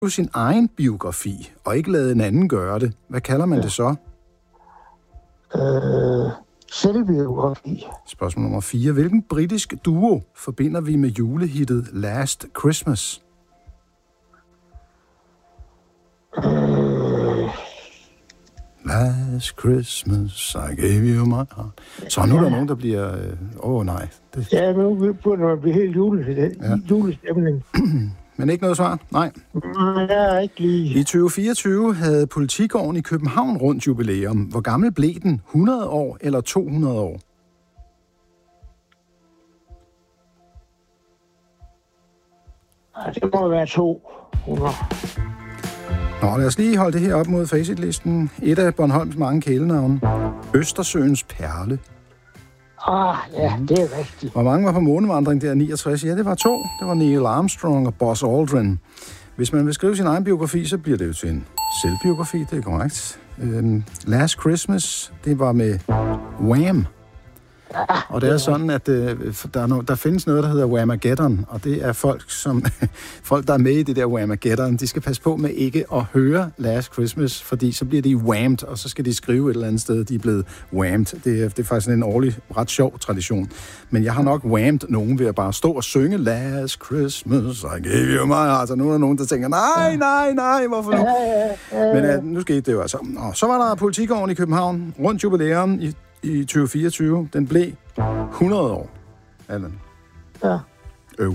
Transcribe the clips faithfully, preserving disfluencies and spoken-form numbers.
sin egen biografi, og ikke lade en anden gøre det, hvad kalder man ja. det så? Øh, selvbiografi. Spørgsmål nummer fire. Hvilken britisk duo forbinder vi med julehittet Last Christmas? Øh, Last Christmas, I gave you my heart. Så nu er der nogen, der bliver... Åh, øh, oh, nej. Det... Ja, nu burde man blive helt jule, ja. julestemning. Men ikke noget svar? Nej. Nej, ikke lige. I tyve fireogtyve havde Politigården i København rundt jubilæum. Hvor gammel blev den? hundrede år eller to hundrede år? Ja, det må være to hundrede. Nå, lad os lige holde det her op mod facitlisten. Et af Bornholms mange kælenavne. Østersøens perle. Ah, ja, det er rigtigt. Hvor mange var på månevandring der? niogtres? Ja, det var to. Det var Neil Armstrong og Buzz Aldrin. Hvis man vil skrive sin egen biografi, så bliver det jo til en selvbiografi, det er korrekt. Øhm, Last Christmas, det var med Wham! Og det er sådan, at øh, der, er no, der findes noget, der hedder Whamageddon, og det er folk, som folk, der er med i det der Whamageddon, de skal passe på med ikke at høre Last Christmas, fordi så bliver de whammed, og så skal de skrive et eller andet sted, de er blevet whammed. Det er, det er faktisk en årlig, ret sjov tradition. Men jeg har nok whammed nogen ved at bare stå og synge Last Christmas, I gave you my heart. Altså nu er der nogen, der tænker, nej, nej, nej, hvorfor nu? Men øh, nu skete det jo altså. Og så var der Politigården i København, rundt jubilæum i i tyve fireogtyve. Den blev hundrede år. Allan. Ja. Øv.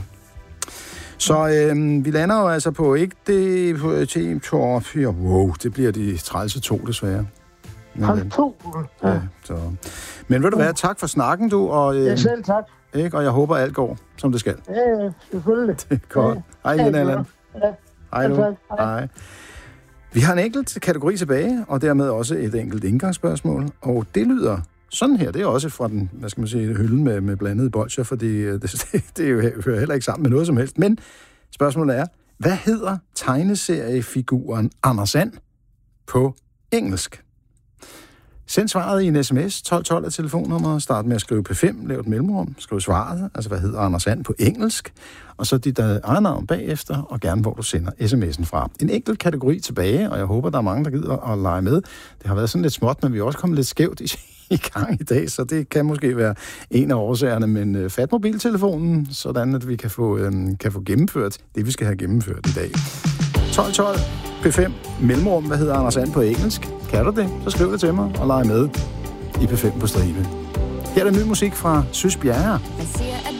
Så øh, vi lander jo altså på ikke det på Team Tour fire. Wow, det bliver de trælse to, desværre. Men, to? Ja. ja så. Men ved du hvad, tak for snakken, du. Og, øh, ja, selv tak. Ikke? Og jeg håber, alt går, som det skal. Ja, ja, selvfølgelig. Det er godt. Hej igen, Allan. Ja. Hej nu. Hej. Vi har en enkelt kategori tilbage, og dermed også et enkelt indgangsspørgsmål. Og det lyder sådan her. Det er også fra den, hvad skal man sige, hylden med, med blandede bolsjer, fordi det, det, det hører heller ikke sammen med noget som helst. Men spørgsmålet er, hvad hedder tegneseriefiguren Anders And på engelsk? Send svaret i en sms. tolv tolv er telefonnummer. Start med at skrive P fem. Lav et mellemrum. Skriv svaret. Altså, hvad hedder Anders And på engelsk? Og så dit eget navn bagefter, og gerne hvor du sender sms'en fra. En enkelt kategori tilbage, og jeg håber, der er mange, der gider at lege med. Det har været sådan lidt småt, men vi er også kommet lidt skævt i, i gang i dag, så det kan måske være en af årsagerne. Men øh, fat mobiltelefonen, sådan at vi kan få, øh, kan få gennemført det, vi skal have gennemført i dag. tolv tolv P fem, mellemrum, hvad hedder Anders And på engelsk? Kan du det? Så skriv det til mig og lege med i P fem på stribe. Her er der ny musik fra Sys Bjerre.